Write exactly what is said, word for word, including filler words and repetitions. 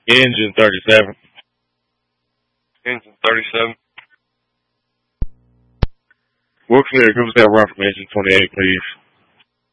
Engine thirty-seven. Engine thirty-seven. We'll clear. Give us that run from engine twenty-eight, please.